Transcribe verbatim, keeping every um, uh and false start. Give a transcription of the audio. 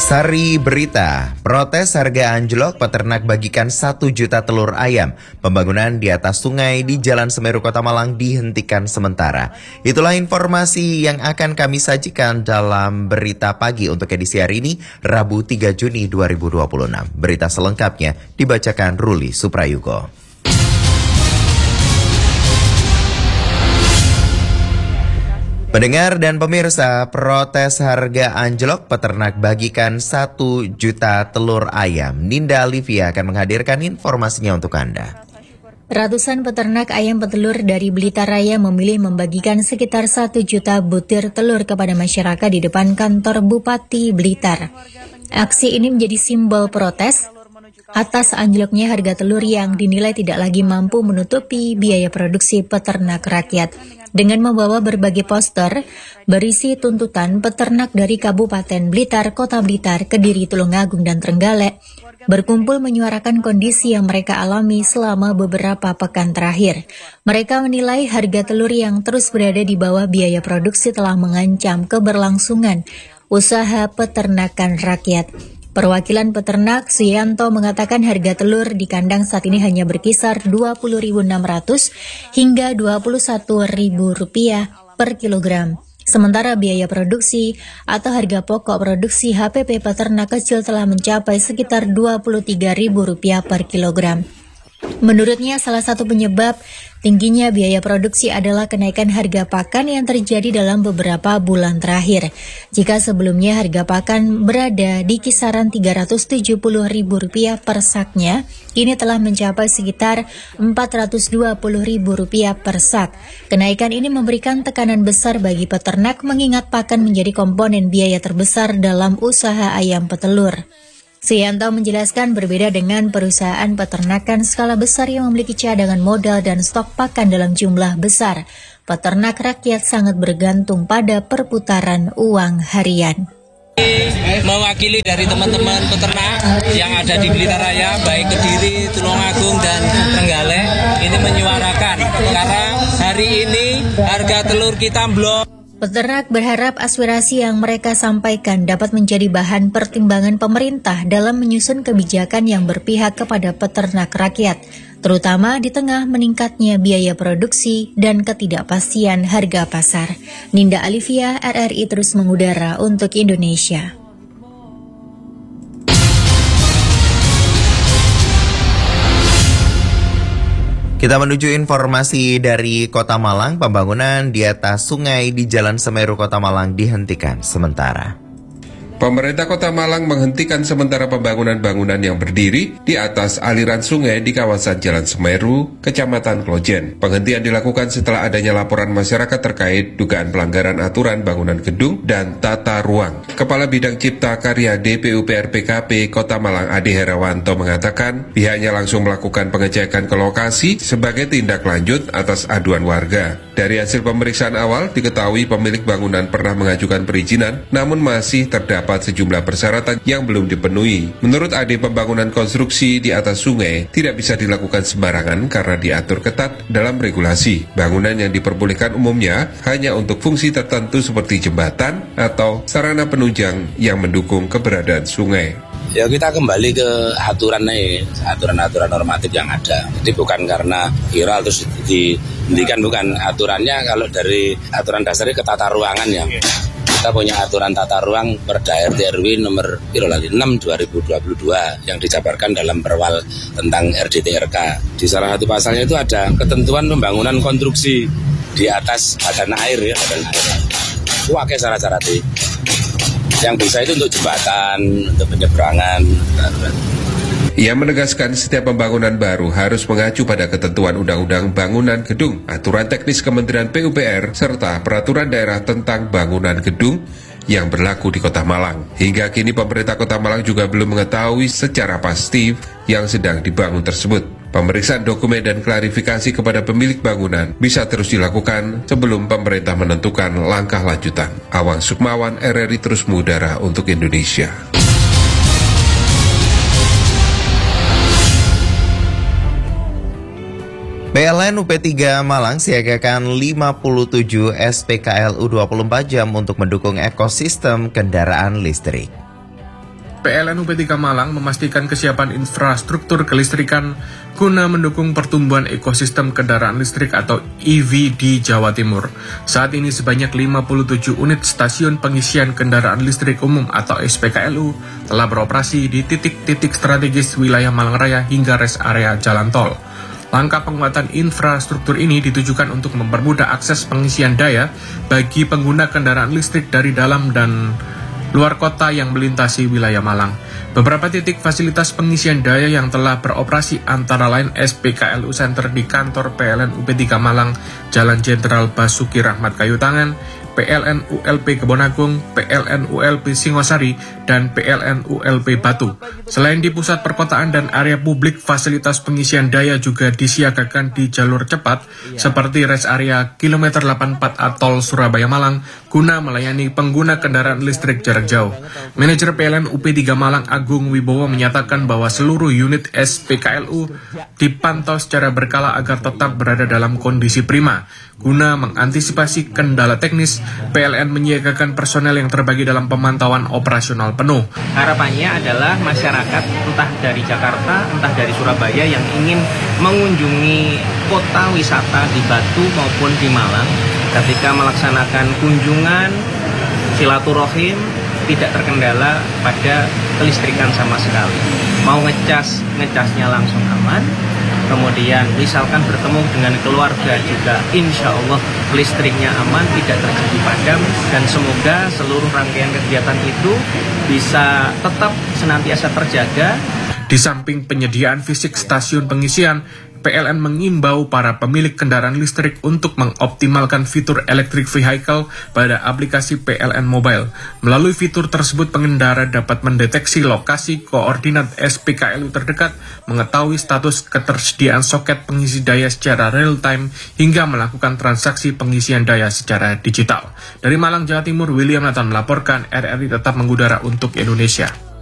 Sari berita, protes harga anjlok peternak bagikan satu juta telur ayam. Pembangunan di atas sungai di Jalan Semeru Kota Malang dihentikan sementara. Itulah informasi yang akan kami sajikan dalam berita pagi untuk edisi hari ini, Rabu tiga Juni dua ribu dua puluh enam. Berita selengkapnya dibacakan Ruli Suprayugo. Pendengar dan pemirsa, protes harga anjlok peternak bagikan satu juta telur ayam. Ninda Alivia akan menghadirkan informasinya untuk Anda. Ratusan peternak ayam petelur dari Blitar Raya memilih membagikan sekitar satu juta butir telur kepada masyarakat di depan kantor Bupati Blitar. Aksi ini menjadi simbol protes atas anjloknya harga telur yang dinilai tidak lagi mampu menutupi biaya produksi peternak rakyat. Dengan membawa berbagai poster berisi tuntutan peternak dari Kabupaten Blitar, Kota Blitar, Kediri, Tulungagung, dan Trenggalek berkumpul menyuarakan kondisi yang mereka alami selama beberapa pekan terakhir. Mereka menilai harga telur yang terus berada di bawah biaya produksi telah mengancam keberlangsungan usaha peternakan rakyat. Perwakilan peternak Suyanto mengatakan harga telur di kandang saat ini hanya berkisar dua puluh ribu enam ratus hingga dua puluh satu ribu rupiah per kilogram. Sementara biaya produksi atau harga pokok produksi H P P peternak kecil telah mencapai sekitar dua puluh tiga ribu rupiah per kilogram. Menurutnya, salah satu penyebab tingginya biaya produksi adalah kenaikan harga pakan yang terjadi dalam beberapa bulan terakhir. Jika sebelumnya harga pakan berada di kisaran tiga ratus tujuh puluh ribu rupiah per saknya, kini telah mencapai sekitar empat ratus dua puluh ribu rupiah per sak. Kenaikan ini memberikan tekanan besar bagi peternak mengingat pakan menjadi komponen biaya terbesar dalam usaha ayam petelur. Suyanto menjelaskan berbeda dengan perusahaan peternakan skala besar yang memiliki cadangan modal dan stok pakan dalam jumlah besar. Peternak rakyat sangat bergantung pada perputaran uang harian. Mewakili dari teman-teman peternak yang ada di Blitar Raya, baik Kediri, Tulungagung, dan Trenggalek, ini menyuarakan karena hari ini harga telur kita blok. Peternak berharap aspirasi yang mereka sampaikan dapat menjadi bahan pertimbangan pemerintah dalam menyusun kebijakan yang berpihak kepada peternak rakyat, terutama di tengah meningkatnya biaya produksi dan ketidakpastian harga pasar. Ninda Alivia, R R I terus mengudara untuk Indonesia. Kita menuju informasi dari Kota Malang. Pembangunan di atas sungai di Jalan Semeru Kota Malang dihentikan sementara. Pemerintah Kota Malang menghentikan sementara pembangunan bangunan yang berdiri di atas aliran sungai di kawasan Jalan Semeru, Kecamatan Klojen. Penghentian dilakukan setelah adanya laporan masyarakat terkait dugaan pelanggaran aturan bangunan gedung dan tata ruang. Kepala Bidang Cipta Karya D P U P R P K P Kota Malang Adi Herawanto mengatakan pihaknya langsung melakukan pengecekan ke lokasi sebagai tindak lanjut atas aduan warga. Dari hasil pemeriksaan awal diketahui pemilik bangunan pernah mengajukan perizinan namun masih terdapat sejumlah persyaratan yang belum dipenuhi. Menurut Ade, pembangunan konstruksi di atas sungai tidak bisa dilakukan sembarangan karena diatur ketat dalam regulasi. Bangunan yang diperbolehkan umumnya hanya untuk fungsi tertentu seperti jembatan atau sarana penunjang yang mendukung keberadaan sungai. Ya, kita kembali ke aturan nih, aturan-aturan normatif yang ada. Jadi bukan karena viral terus dihentikan, bukan. Aturannya kalau dari aturan dasarnya ke tata ruangan ya. Kita punya aturan tata ruang Perda R T R W nomor enam dua ribu dua puluh dua yang dijabarkan dalam perwal tentang R D T R K. Di salah satu pasalnya itu ada ketentuan pembangunan konstruksi di atas badan air ya, badan air. Wakai syarat-syarat yang bisa itu untuk jembatan, untuk penyeberangan. Ia menegaskan setiap pembangunan baru harus mengacu pada ketentuan Undang-Undang Bangunan Gedung, Aturan Teknis Kementerian P U P R, serta Peraturan Daerah tentang Bangunan Gedung yang berlaku di Kota Malang. Hingga kini pemerintah Kota Malang juga belum mengetahui secara pasti yang sedang dibangun tersebut. Pemeriksaan dokumen dan klarifikasi kepada pemilik bangunan bisa terus dilakukan sebelum pemerintah menentukan langkah lanjutan. Awang Sukmawan, R R I terus mengudara untuk Indonesia. P L N U P tiga Malang siagakan lima puluh tujuh S P K L U dua puluh empat jam untuk mendukung ekosistem kendaraan listrik. P L N U P tiga Malang memastikan kesiapan infrastruktur kelistrikan guna mendukung pertumbuhan ekosistem kendaraan listrik atau E V di Jawa Timur. Saat ini sebanyak lima puluh tujuh unit stasiun pengisian kendaraan listrik umum atau S P K L U telah beroperasi di titik-titik strategis wilayah Malang Raya hingga rest area jalan tol. Langkah penguatan infrastruktur ini ditujukan untuk mempermudah akses pengisian daya bagi pengguna kendaraan listrik dari dalam dan luar kota yang melintasi wilayah Malang. Beberapa titik fasilitas pengisian daya yang telah beroperasi antara lain S P K L U Center di kantor P L N U P tiga Malang, Jalan Jenderal Basuki Rahmat Kayutangan, P L N U L P Kebonagung, P L N U L P Singosari, dan P L N U L P Batu. Selain di pusat perkotaan dan area publik, fasilitas pengisian daya juga disiagakan di jalur cepat seperti rest area kilometer delapan puluh empat A Tol Surabaya Malang guna melayani pengguna kendaraan listrik jarak jauh. Manajer P L N U P tiga Malang Agung Wibowo menyatakan bahwa seluruh unit S P K L U dipantau secara berkala agar tetap berada dalam kondisi prima. Guna mengantisipasi kendala teknis, P L N menyiagakan personel yang terbagi dalam pemantauan operasional penuh. Harapannya adalah masyarakat entah dari Jakarta, entah dari Surabaya yang ingin mengunjungi kota wisata di Batu maupun di Malang ketika melaksanakan kunjungan silaturahim tidak terkendala pada kelistrikan sama sekali. Mau ngecas, ngecasnya langsung aman. Kemudian misalkan bertemu dengan keluarga juga insya Allah listriknya aman, tidak terjadi padam, dan semoga seluruh rangkaian kegiatan itu bisa tetap senantiasa terjaga. Di samping penyediaan fisik stasiun pengisian, P L N mengimbau para pemilik kendaraan listrik untuk mengoptimalkan fitur electric vehicle pada aplikasi P L N Mobile. Melalui fitur tersebut, pengendara dapat mendeteksi lokasi koordinat S P K L U terdekat, mengetahui status ketersediaan soket pengisi daya secara real-time, hingga melakukan transaksi pengisian daya secara digital. Dari Malang, Jawa Timur, William Nathan melaporkan, R R I tetap mengudara untuk Indonesia.